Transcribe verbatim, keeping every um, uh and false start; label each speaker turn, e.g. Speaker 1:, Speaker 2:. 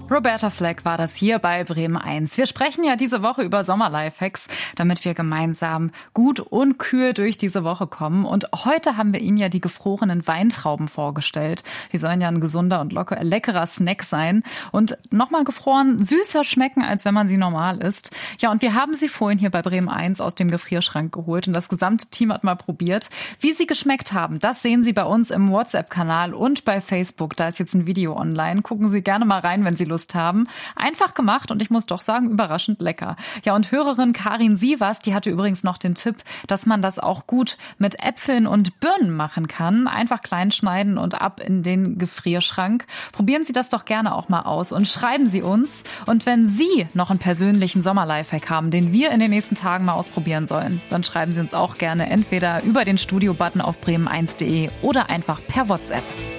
Speaker 1: Roberta Fleck war das hier bei Bremen eins. Wir sprechen ja diese Woche über Sommer-Lifehacks, damit wir gemeinsam gut und kühl durch diese Woche kommen. Und heute haben wir Ihnen ja die gefrorenen Weintrauben vorgestellt. Die sollen ja ein gesunder und locker, leckerer Snack sein und nochmal gefroren süßer schmecken, als wenn man sie normal isst. Ja, und wir haben sie vorhin hier bei Bremen eins aus dem Gefrierschrank geholt und das gesamte Team hat mal probiert. Wie sie geschmeckt haben, das sehen Sie bei uns im WhatsApp-Kanal und bei Facebook. Da ist jetzt ein Video online. Gucken Sie gerne mal rein, wenn Sie Lust haben. Einfach gemacht und ich muss doch sagen, überraschend lecker. Ja, und Hörerin Karin Sievers, die hatte übrigens noch den Tipp, dass man das auch gut mit Äpfeln und Birnen machen kann. Einfach klein schneiden und ab in den Gefrierschrank. Probieren Sie das doch gerne auch mal aus und schreiben Sie uns. Und wenn Sie noch einen persönlichen Sommer-Lifehack haben, den wir in den nächsten Tagen mal ausprobieren sollen, dann schreiben Sie uns auch gerne entweder über den Studio-Button auf bremen eins punkt de oder einfach per WhatsApp.